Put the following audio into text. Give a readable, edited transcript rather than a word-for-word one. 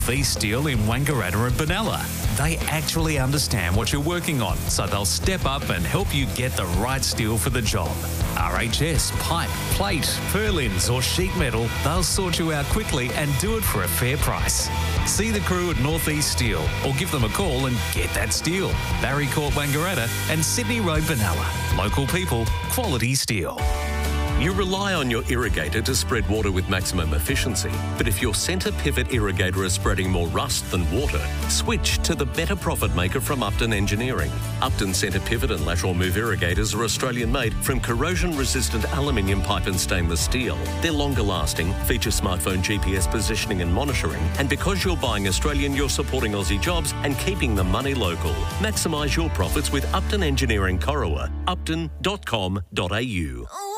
East Steel in Wangaratta and Benalla. They actually understand what you're working on, so they'll step up and help you get the right steel for the job. RHS, pipe, plate, purlins or sheet metal, they'll sort you out quickly and do it for a fair price. See the crew at North East Steel or give them a call and get that steel. Barry Court Wangaratta and Sydney Road Benalla. Local people, quality steel. You rely on your irrigator to spread water with maximum efficiency, but if your centre pivot irrigator is spreading more rust than water, switch to the better profit maker from Upton Engineering. Upton centre pivot and lateral move irrigators are Australian made from corrosion resistant aluminium pipe and stainless steel. They're longer lasting, feature smartphone GPS positioning and monitoring, and because you're buying Australian, you're supporting Aussie jobs and keeping the money local. Maximise your profits with Upton Engineering Corowa, upton.com.au.